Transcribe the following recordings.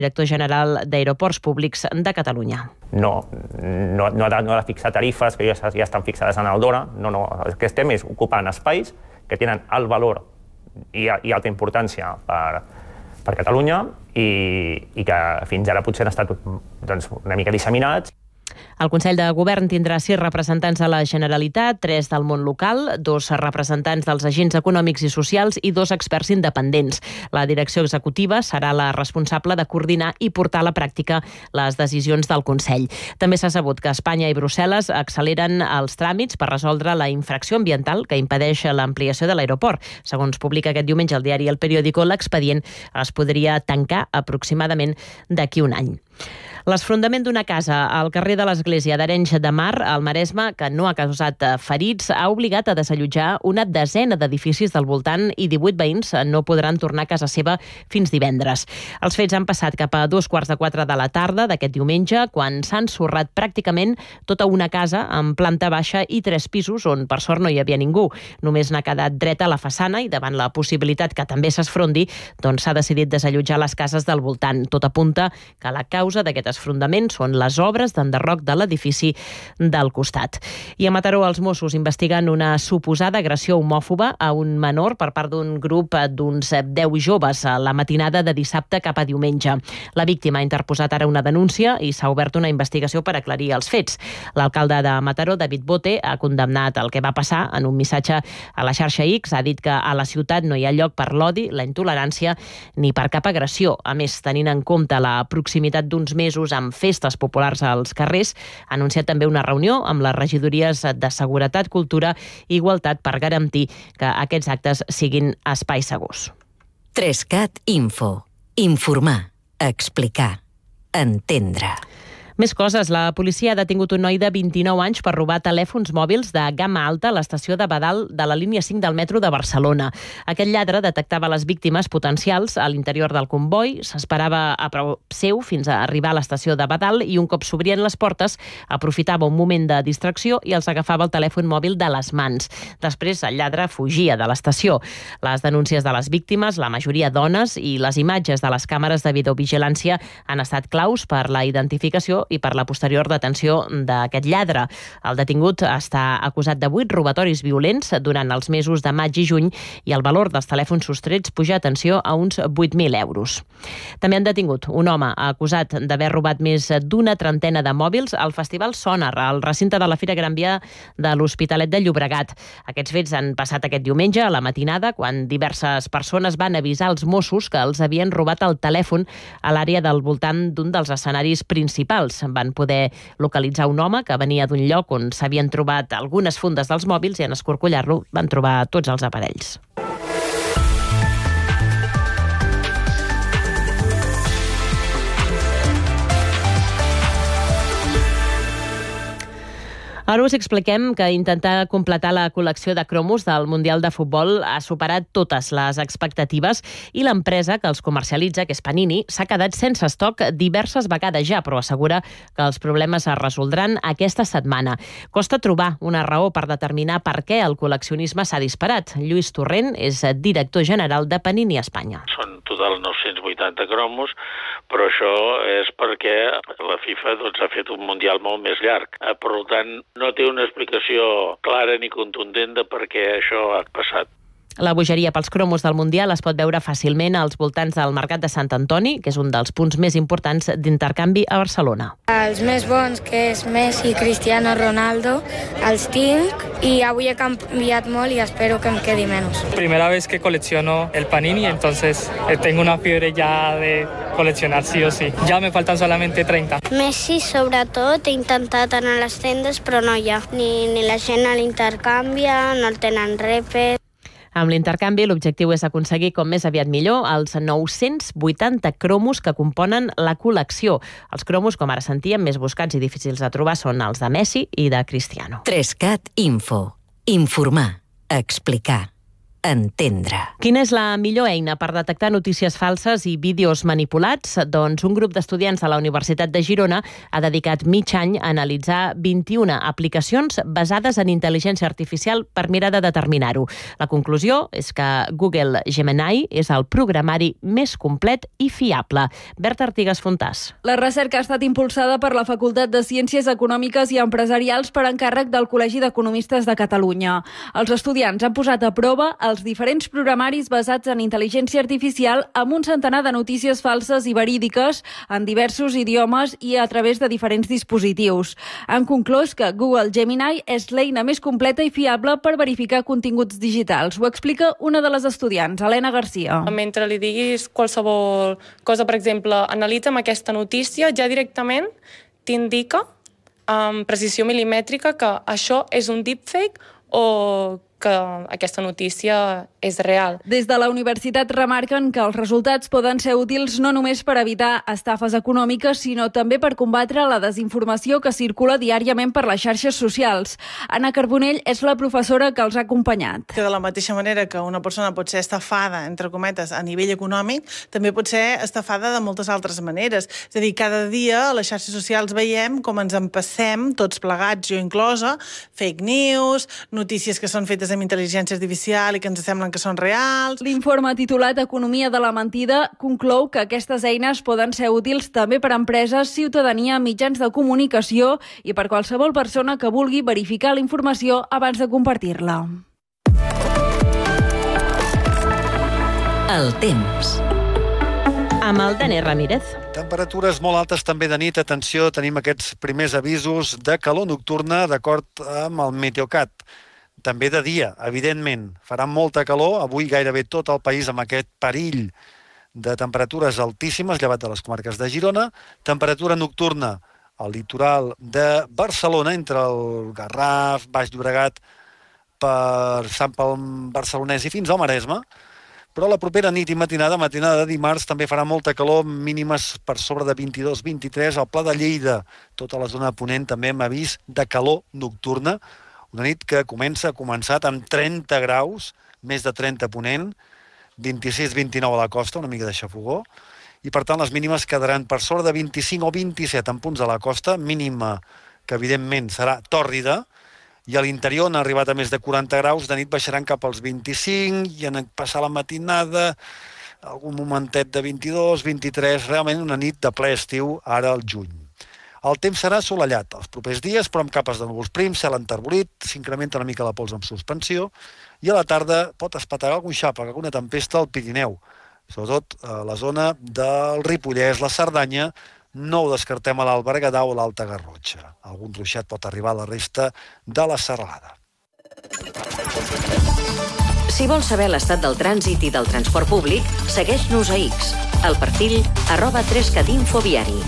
director general d'Aeroports Públics de Catalunya. No ha de fixar tarifes que ja estan fixades en el DORA. No, el que estem és ocupant espais que tenen alt valor i alta importància per Catalunya i que fins ara potser han estat una mica disseminats. El Consell de Govern tindrà 6 representants de la Generalitat, 3 del món local, 2 representants dels agents econòmics i socials i 2 experts independents. La direcció executiva serà la responsable de coordinar i portar a la pràctica les decisions del Consell. També s'ha sabut que Espanya i Brussel·les acceleren els tràmits per resoldre la infracció ambiental que impedeix l'ampliació de l'aeroport. Segons publica aquest diumenge el diari El Periódico, l'expedient es podria tancar aproximadament d'aquí un any. L'esfondament d'una casa al carrer de l'Església d'Arenys de Mar, al Maresme, que no ha causat ferits, ha obligat a desallotjar una desena d'edificis del voltant i 18 veïns no podran tornar a casa seva fins divendres. Els fets han passat cap a 3:15 de la tarda d'aquest diumenge, quan s'ha ensorrat pràcticament tota una casa amb planta baixa i 3 pisos, on per sort no hi havia ningú. Només n'ha quedat dreta a la façana i davant la possibilitat que també s'esfrondi, doncs s'ha decidit desallotjar les cases del voltant. Tot apunta que la causa d'aquest esfrondament són les obres d'enderroc de l'edifici del costat. I a Mataró els Mossos investiguen una suposada agressió homòfoba a un menor per part d'un grup d'uns 10 joves a la matinada de dissabte cap a diumenge. La víctima ha interposat ara una denúncia i s'ha obert una investigació per aclarir els fets. L'alcalde de Mataró, David Bote, ha condemnat el que va passar en un missatge a la xarxa X. Ha dit que a la ciutat no hi ha lloc per l'odi, la intolerància ni per cap agressió. A més, tenint en compte la proximitat d'uns mesos amb festes populars als carrers, ha anunciat també una reunió amb les regidories de Seguretat, Cultura i Igualtat per garantir que aquests actes siguin espais segurs. 3CAT Info. Informar, explicar, entendre. Més coses. La policia ha detingut un noi de 29 anys per robar telèfons mòbils de gamma alta a l'estació de Badal de la línia 5 del metro de Barcelona. Aquest lladre detectava les víctimes potencials a l'interior del comboi, s'esperava a prop seu fins a arribar a l'estació de Badal i un cop s'obrien les portes aprofitava un moment de distracció i els agafava el telèfon mòbil de les mans. Després el lladre fugia de l'estació. Les denúncies de les víctimes, la majoria dones, i les imatges de les càmeres de videovigilància han estat claus per la identificació i per la posterior detenció d'aquest lladre. El detingut està acusat de 8 robatoris violents durant els mesos de maig i juny i el valor dels telèfons sostrets puja, atenció, a uns 8.000 euros. També han detingut un home acusat d'haver robat més d'una trentena de mòbils al Festival Sonar, al recinte de la Fira Gran Via de l'Hospitalet de Llobregat. Aquests fets han passat aquest diumenge a la matinada, quan diverses persones van avisar els Mossos que els havien robat el telèfon a l'àrea del voltant d'un dels escenaris principals. Van poder localitzar un home que venia d'un lloc on s'havien trobat algunes fundes dels mòbils i en escorcollar-lo van trobar tots els aparells. Ara us expliquem que intentar completar la col·lecció de cromos del Mundial de Futbol ha superat totes les expectatives i l'empresa que els comercialitza, que és Panini, s'ha quedat sense estoc diverses vegades ja, però assegura que els problemes es resoldran aquesta setmana. Costa trobar una raó per determinar per què el col·leccionisme s'ha disparat. Lluís Torrent és director general de Panini Espanya. Són total 980 cromos, però això és perquè la FIFA ha fet un Mundial molt més llarg. Per tant, no té una explicació clara ni contundent de per què això ha passat. La bogeria pels cromos del Mundial es pot veure fàcilment als voltants del Mercat de Sant Antoni, que és un dels punts més importants d'intercanvi a Barcelona. Els més bons, que és Messi i Cristiano Ronaldo, els tinc y avui he canviat molt y espero que em quedi menos. Primera vez que colecciono el Panini, entonces tengo una fiebre ya de coleccionar sí o sí. Ya me faltan solamente 30. Messi, sobretot, he intentat anar a les tendes, però no hi ha. Ni la gent l'intercanvia, no el tenen repes. Amb l'intercanvi, l'objectiu és aconseguir, com més aviat millor, els 980 cromos que componen la col·lecció. Els cromos, com ara sentíem, més buscats i difícils de trobar són els de Messi i de Cristiano. 3CAT Info. Informar, explicar, Entendre. Quina és la millor eina per detectar notícies falses i vídeos manipulats? Doncs un grup d'estudiants de la Universitat de Girona ha dedicat mig any a analitzar 21 aplicacions basades en intel·ligència artificial per mirar de determinar-ho. La conclusió és que Google Gemini és el programari més complet i fiable. Berta Artigas Fontàs. La recerca ha estat impulsada per la Facultat de Ciències Econòmiques i Empresarials per encàrrec del Col·legi d'Economistes de Catalunya. Els estudiants han posat a prova els diferents programaris basats en intel·ligència artificial amb un centenar de notícies falses i verídiques en diversos idiomes i a través de diferents dispositius. Han conclòs que Google Gemini és l'eina més completa i fiable per verificar continguts digitals. Ho explica una de les estudiants, Helena Garcia. Mentre li diguis qualsevol cosa, per exemple, analitza'm aquesta notícia, ja directament t'indica amb precisió milimètrica que això és un deepfake o que aquesta notícia és real. Des de la universitat remarquen que els resultats poden ser útils no només per evitar estafes econòmiques, sinó també per combatre la desinformació que circula diàriament per les xarxes socials. Anna Carbonell és la professora que els ha acompanyat. Que de la mateixa manera que una persona pot ser estafada, entre cometes, a nivell econòmic, també pot ser estafada de moltes altres maneres. És a dir, cada dia a les xarxes socials veiem com ens empassem, tots plegats, jo inclosa, fake news, notícies que són fetes amb intel·ligència artificial i que ens semblen que són reals. L'informe titulat Economia de la mentida conclou que aquestes eines poden ser útils també per a empreses, ciutadania, mitjans de comunicació i per qualsevol persona que vulgui verificar la informació abans de compartir-la. El temps. Amb el Dani Ramírez. Temperatures molt altes també de nit. Atenció, tenim aquests primers avisos de calor nocturna d'acord amb el Meteocat. També de dia, evidentment. Farà molta calor, avui gairebé tot el país amb aquest perill de temperatures altíssimes, llevat de les comarques de Girona. Temperatura nocturna al litoral de Barcelona, entre el Garraf, Baix Llobregat, per Sant Pol Barcelonès i fins al Maresme. Però la propera nit i matinada de dimarts, també farà molta calor, mínimes per sobre de 22-23. Al Pla de Lleida, tota la zona de Ponent, també hem avís de calor nocturna. Una nit que ha començat amb 30 graus, més de 30 a Ponent, 26-29 a la costa, una mica de xafogó, i per tant les mínimes quedaran per sobre de 25 o 27 en punts a la costa, mínima que evidentment serà tòrrida, i a l'interior han arribat a més de 40 graus, de nit baixaran cap als 25, i en passar la matinada algun momentet de 22, 23, realment una nit de ple estiu ara al juny. El temps serà assolellat els propers dies, però amb capes de núvols prims, cel enterbolit, s'incrementa una mica la pols en suspensió, i a la tarda pot espetegar algun xàfec, alguna tempesta al Pirineu, sobretot a la zona del Ripollès, la Cerdanya, no ho descartem a l'Alt Berguedà o l'Alta Garrotxa. Algun ruixat pot arribar a la resta de la serralada. Si vols saber l'estat del trànsit i del transport públic, segueix-nos a X, al perfil @3catinfoviari.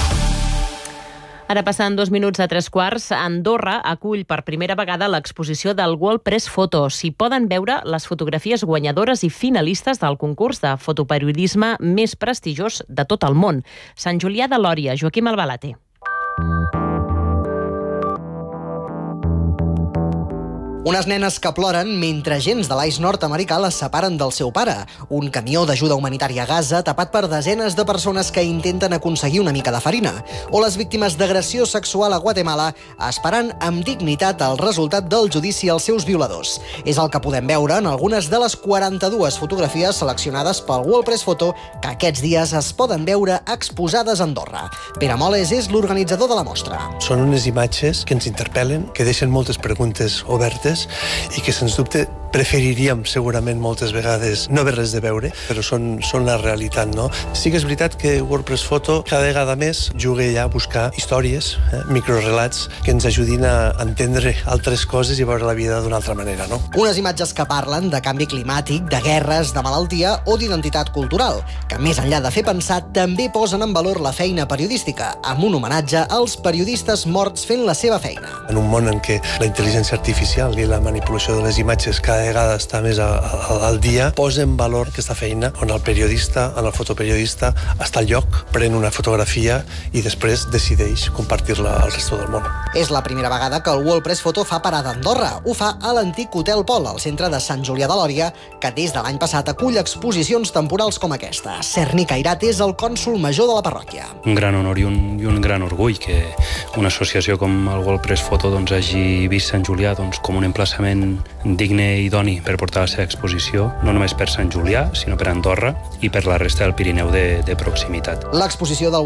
Ara passant 2 minuts a 3:15, Andorra acull per primera vegada l'exposició del World Press Photo. S'hi poden veure les fotografies guanyadores i finalistes del concurs de fotoperiodisme més prestigiós de tot el món. Sant Julià de Lòria, Joaquim Albalate. Unes nenes que ploren mentre agents de l'AIS nord-americà les separen del seu pare. Un camió d'ajuda humanitària a Gaza tapat per desenes de persones que intenten aconseguir una mica de farina. O les víctimes d'agressió sexual a Guatemala esperant amb dignitat el resultat del judici als seus violadors. És el que podem veure en algunes de les 42 fotografies seleccionades pel World Press Photo que aquests dies es poden veure exposades a Andorra. Pere Moles és l'organitzador de la mostra. Són unes imatges que ens interpel·len, que deixen moltes preguntes obertes i que, sens dubte, preferiríem segurament moltes vegades no haver-les de veure, però són la realitat, no? Sí que és veritat que World Press Photo cada vegada més juga ja a buscar històries, microrelats, que ens ajudin a entendre altres coses i veure la vida d'una altra manera, no? Unes imatges que parlen de canvi climàtic, de guerres, de malaltia o d'identitat cultural, que més enllà de fer pensar, també posen en valor la feina periodística, amb un homenatge als periodistes morts fent la seva feina. En un món en què la intel·ligència artificial i la manipulació de les imatges cada cada vegada està més al dia, posa en valor aquesta feina on el periodista, el fotoperiodista, està al lloc, pren una fotografia i després decideix compartir-la al resto del món. És la primera vegada que el World Press Photo fa parada a Andorra. Ho fa a l'antic Hotel Pol, al centre de Sant Julià de Lòria, que des de l'any passat acull exposicions temporals com aquesta. Cerny Cairat és el cònsol major de la parròquia. Un gran honor i un gran orgull que una associació com el World Press Photo hagi vist Sant Julià com un emplaçament digne i idoni per portar la seva exposició, no només per Sant Julià, sinó per Andorra i per la resta del Pirineu de proximitat. L'exposició del